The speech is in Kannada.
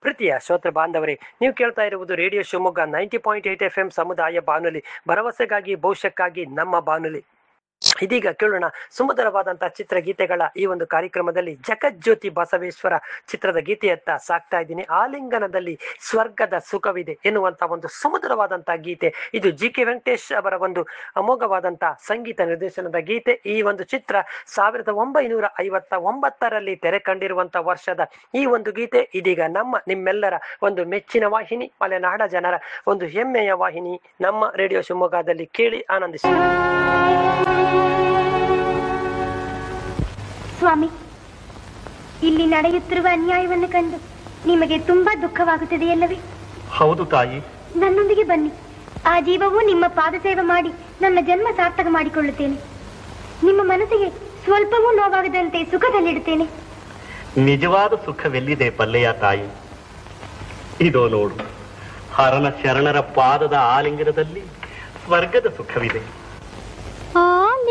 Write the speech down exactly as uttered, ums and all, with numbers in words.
ಪ್ರೀತಿಯ ಶ್ರೋತೃ ಬಾಂಧವರೇ, ನೀವು ಕೇಳ್ತಾ ಇರುವುದು radio Shivamogga ninety point eight F M ಸಮುದಾಯ ಬಾನುಲಿ, ಭರವಸೆಗಾಗಿ ಭವಿಷ್ಯಕ್ಕಾಗಿ ನಮ್ಮ ಬಾನುಲಿ. ಇದೀಗ ಕೇಳೋಣ ಸುಮಧುರವಾದಂತಹ ಚಿತ್ರಗೀತೆಗಳ ಈ ಒಂದು ಕಾರ್ಯಕ್ರಮದಲ್ಲಿ ಜಗಜ್ಯೋತಿ ಬಸವೇಶ್ವರ ಚಿತ್ರದ ಗೀತೆಯತ್ತ ಸಾಕ್ತಾ ಇದ್ದೀನಿ. ಆಲಿಂಗನದಲ್ಲಿ ಸ್ವರ್ಗದ ಸುಖವಿದೆ ಎನ್ನುವಂತ ಒಂದು ಸುಮಧುರವಾದಂತಹ ಗೀತೆ. ಇದು ಜಿ ಕೆ ವೆಂಕಟೇಶ್ ಅವರ ಒಂದು ಅಮೋಘವಾದಂತಹ ಸಂಗೀತ ನಿರ್ದೇಶನದ ಗೀತೆ. ಈ ಒಂದು ಚಿತ್ರ ಸಾವಿರದ ಒಂಬೈನೂರ ಐವತ್ತ ಒಂಬತ್ತರಲ್ಲಿ ತೆರೆ ಕಂಡಿರುವಂತಹ ವರ್ಷದ ಈ ಒಂದು ಗೀತೆ ಇದೀಗ ನಮ್ಮ ನಿಮ್ಮೆಲ್ಲರ ಒಂದು ಮೆಚ್ಚಿನ ವಾಹಿನಿ, ಮಲೆನಾಡ ಜನರ ಒಂದು ಹೆಮ್ಮೆಯ ವಾಹಿನಿ ನಮ್ಮ ರೇಡಿಯೋ ಶಿವಮೊಗ್ಗದಲ್ಲಿ ಕೇಳಿ ಆನಂದಿಸಿ. ಸ್ವಾಮಿ, ಇಲ್ಲಿ ನಡೆಯುತ್ತಿರುವ ಅನ್ಯಾಯವನ್ನು ಕಂಡು ನಿಮಗೆ ತುಂಬಾ ದುಃಖವಾಗುತ್ತದೆಯಲ್ಲವೇ? ಹೌದು ತಾಯಿ. ನನ್ನೊಂದಿಗೆ ಬನ್ನಿ. ಆ ಜೀವವು ನಿಮ್ಮ ಪಾದ ಸೇವೆ ಮಾಡಿ ನನ್ನ ಜನ್ಮ ಸಾರ್ಥಕ ಮಾಡಿಕೊಳ್ಳುತ್ತೇನೆ. ನಿಮ್ಮ ಮನಸ್ಸಿಗೆ ಸ್ವಲ್ಪವೂ ನೋವಾಗದಂತೆ ಸುಖದಲ್ಲಿಡುತ್ತೇನೆ. ನಿಜವಾದ ಸುಖವೆಲ್ಲಿದೆ ಪಲ್ಲೆಯ ತಾಯಿ? ಇದೋ ನೋಡು, ಹರನ ಶರಣರ ಪಾದದ ಆಲಿಂಗನದಲ್ಲಿ ಸ್ವರ್ಗದ ಸುಖವಿದೆ. ಆ